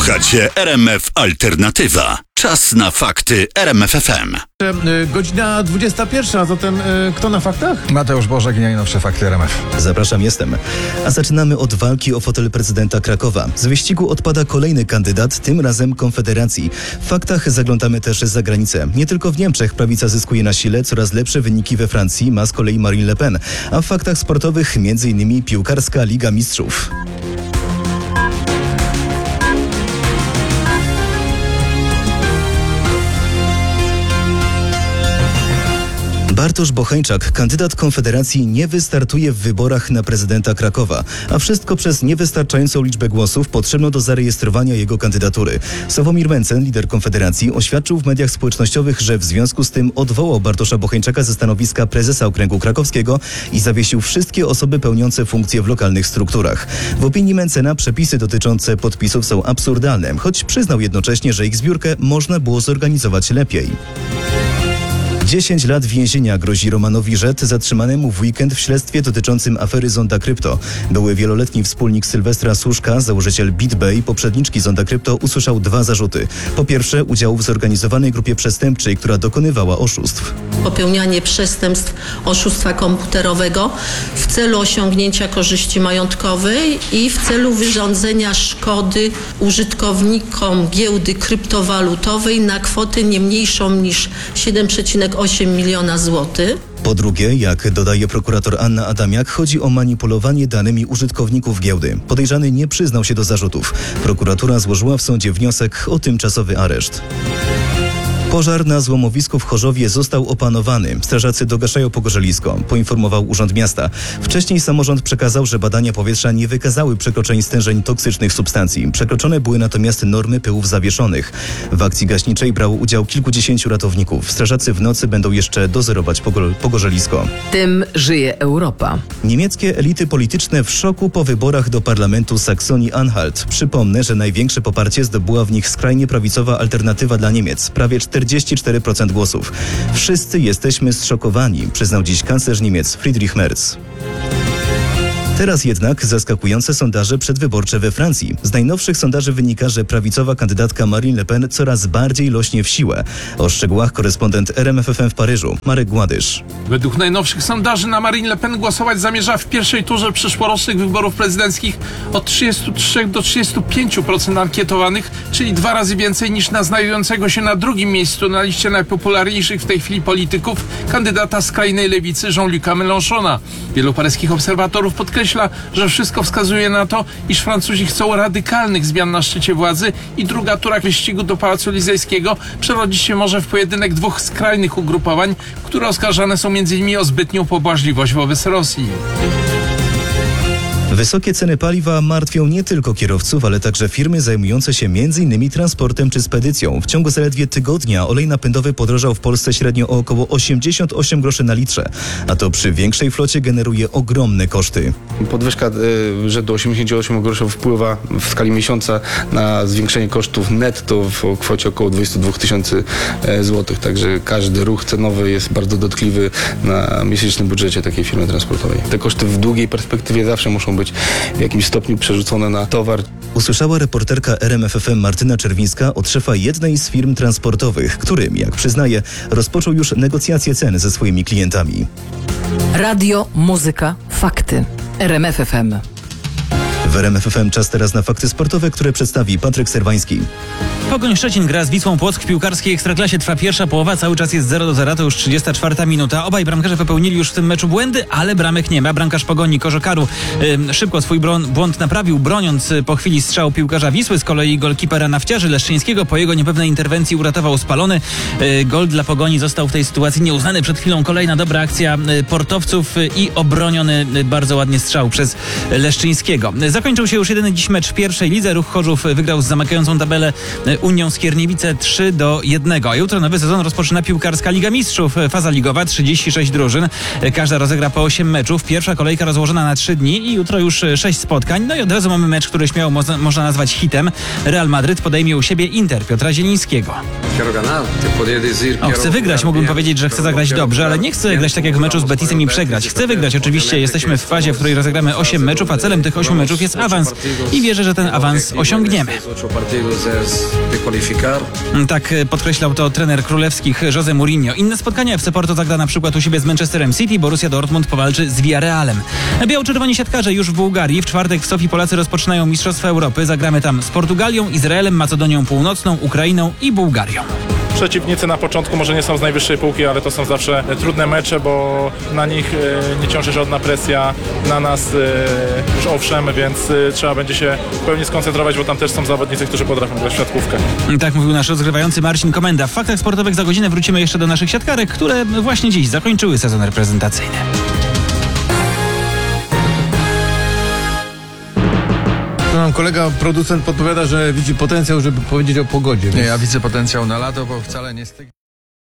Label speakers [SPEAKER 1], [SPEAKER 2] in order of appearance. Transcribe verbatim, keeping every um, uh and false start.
[SPEAKER 1] Słuchacie R M F Alternatywa. Czas na fakty R M F F M.
[SPEAKER 2] Godzina dwudziesta pierwsza, a zatem y, kto na faktach?
[SPEAKER 3] Mateusz Bożek i najnowsze fakty R M F.
[SPEAKER 4] Zapraszam, jestem. A zaczynamy od walki o fotel prezydenta Krakowa. Z wyścigu odpada kolejny kandydat, tym razem Konfederacji. W faktach zaglądamy też za granicę. Nie tylko w Niemczech prawica zyskuje na sile, coraz lepsze wyniki we Francji ma z kolei Marine Le Pen. A w faktach sportowych między innymi piłkarska Liga Mistrzów. Bartosz Bocheńczak, kandydat Konfederacji, nie wystartuje w wyborach na prezydenta Krakowa, a wszystko przez niewystarczającą liczbę głosów potrzebną do zarejestrowania jego kandydatury. Sławomir Mencen, lider Konfederacji, oświadczył w mediach społecznościowych, że w związku z tym odwołał Bartosza Bocheńczaka ze stanowiska prezesa Okręgu Krakowskiego i zawiesił wszystkie osoby pełniące funkcje w lokalnych strukturach. W opinii Mencena przepisy dotyczące podpisów są absurdalne, choć przyznał jednocześnie, że ich zbiórkę można było zorganizować lepiej. dziesięć lat więzienia grozi Romanowi Rzet, zatrzymanemu w weekend w śledztwie dotyczącym afery Zonda Krypto. Były wieloletni wspólnik Sylwestra Suszka, założyciel BitBay, poprzedniczki Zonda Krypto, usłyszał dwa zarzuty. Po pierwsze, udział w zorganizowanej grupie przestępczej, która dokonywała oszustw.
[SPEAKER 5] Popełnianie przestępstw oszustwa komputerowego w celu osiągnięcia korzyści majątkowej i w celu wyrządzenia szkody użytkownikom giełdy kryptowalutowej na kwotę nie mniejszą niż siedem przecinek osiem miliona złotych.
[SPEAKER 4] Po drugie, jak dodaje prokurator Anna Adamiak, chodzi o manipulowanie danymi użytkowników giełdy. Podejrzany nie przyznał się do zarzutów. Prokuratura złożyła w sądzie wniosek o tymczasowy areszt. Pożar na złomowisku w Chorzowie został opanowany. Strażacy dogaszają pogorzelisko, poinformował Urząd Miasta. Wcześniej samorząd przekazał, że badania powietrza nie wykazały przekroczeń stężeń toksycznych substancji. Przekroczone były natomiast normy pyłów zawieszonych. W akcji gaśniczej brało udział kilkudziesięciu ratowników. Strażacy w nocy będą jeszcze dozorować pogo- pogorzelisko.
[SPEAKER 6] Tym żyje Europa.
[SPEAKER 4] Niemieckie elity polityczne w szoku po wyborach do parlamentu Saksonii-Anhalt. Przypomnę, że największe poparcie zdobyła w nich skrajnie prawicowa Alternatywa dla Niemiec. Prawie czterdzieści cztery procent głosów. Wszyscy jesteśmy zszokowani, przyznał dziś kanclerz Niemiec Friedrich Merz. Teraz jednak zaskakujące sondaże przedwyborcze we Francji. Z najnowszych sondaży wynika, że prawicowa kandydatka Marine Le Pen coraz bardziej lośnie w siłę. O szczegółach korespondent R M F F M w Paryżu, Marek Gładysz.
[SPEAKER 7] Według najnowszych sondaży na Marine Le Pen głosować zamierza w pierwszej turze przyszłorocznych wyborów prezydenckich od trzydziestu trzech do trzydziestu pięciu procent ankietowanych, czyli dwa razy więcej niż na znajdującego się na drugim miejscu na liście najpopularniejszych w tej chwili polityków, kandydata skrajnej lewicy Jean-Luca Mélenchona. Wielu paryskich obserwatorów podkreśla, że wszystko wskazuje na to, iż Francuzi chcą radykalnych zmian na szczycie władzy i druga tura wyścigu do Pałacu Elizejskiego przerodzić się może w pojedynek dwóch skrajnych ugrupowań, które oskarżane są między innymi o zbytnią pobłażliwość wobec Rosji.
[SPEAKER 4] Wysokie ceny paliwa martwią nie tylko kierowców, ale także firmy zajmujące się między innymi transportem czy spedycją. W ciągu zaledwie tygodnia olej napędowy podrożał w Polsce średnio o około osiemdziesiąt osiem groszy na litrze, a to przy większej flocie generuje ogromne koszty.
[SPEAKER 8] Podwyżka y, rzędu osiemdziesiąt osiem groszy wpływa w skali miesiąca na zwiększenie kosztów netto w kwocie około dwadzieścia dwa tysięcy złotych, także każdy ruch cenowy jest bardzo dotkliwy na miesięcznym budżecie takiej firmy transportowej. Te koszty w długiej perspektywie zawsze muszą być w jakimś stopniu przerzucone na towar.
[SPEAKER 4] Usłyszała reporterka R M F F M Martyna Czerwińska od szefa jednej z firm transportowych, którym, jak przyznaje, rozpoczął już negocjacje cen ze swoimi klientami.
[SPEAKER 6] Radio, muzyka, fakty. R M F F M.
[SPEAKER 4] W R M F F M czas teraz na fakty sportowe, które przedstawi Patryk Serwański.
[SPEAKER 9] Pogoń Szczecin gra z Wisłą Płock w piłkarskiej Ekstraklasie. Trwa pierwsza połowa, cały czas jest zero do zera, to już trzydziesta czwarta minuta. Obaj bramkarze popełnili już w tym meczu błędy, ale bramek nie ma. Bramkarz Pogoni Korzokaru yy, szybko swój bron, błąd naprawił, broniąc yy, po chwili strzału piłkarza Wisły. Z kolei golkipera Nawciarzy Leszczyńskiego po jego niepewnej interwencji uratował spalony. Yy, gol dla Pogoni został w tej sytuacji nieuznany. Przed chwilą kolejna dobra akcja yy, portowców yy, i obroniony yy, bardzo ładnie strzał przez Leszczyńskiego. Yy, zakończył się już jedyny dziś mecz w pierwszej lidze. Ruch Chorzów wygrał z zamykającą tabelę yy, Unią Skierniewice trzy do jednego. A jutro nowy sezon rozpoczyna piłkarska Liga Mistrzów. Faza ligowa, trzydzieści sześć drużyn. Każda rozegra po osiem meczów. Pierwsza kolejka rozłożona na trzy dni i jutro już sześć spotkań. No i od razu mamy mecz, który śmiało mo- można nazwać hitem. Real Madryt podejmie u siebie Inter Piotra Zielińskiego. O, chcę wygrać, mógłbym powiedzieć, że chcę zagrać dobrze, ale nie chcę grać tak jak w meczu z Betisem i przegrać. Chcę wygrać. Oczywiście jesteśmy w fazie, w której rozegramy osiem meczów, a celem tych ośmiu meczów jest jest awans i wierzę, że ten awans osiągniemy. Tak podkreślał to trener królewskich Jose Mourinho. Inne spotkania F C Porto zagra na przykład u siebie z Manchesterem City, Borussia Dortmund powalczy z Villarrealem. Biało-czerwoni siatkarze już w Bułgarii. W czwartek w Sofii Polacy rozpoczynają Mistrzostwa Europy. Zagramy tam z Portugalią, Izraelem, Macedonią Północną, Ukrainą i Bułgarią.
[SPEAKER 10] Przeciwnicy na początku może nie są z najwyższej półki, ale to są zawsze trudne mecze, bo na nich nie ciąży żadna presja, na nas już owszem, więc trzeba będzie się w pełni skoncentrować, bo tam też są zawodnicy, którzy potrafią grać w siatkówkę.
[SPEAKER 9] Tak mówił nasz rozgrywający Marcin Komenda. W faktach sportowych za godzinę wrócimy jeszcze do naszych siatkarek, które właśnie dziś zakończyły sezon reprezentacyjny.
[SPEAKER 2] To nam kolega producent podpowiada, że widzi potencjał, żeby powiedzieć o pogodzie.
[SPEAKER 3] Nie, ja widzę potencjał na lato, bo wcale nie stygnie.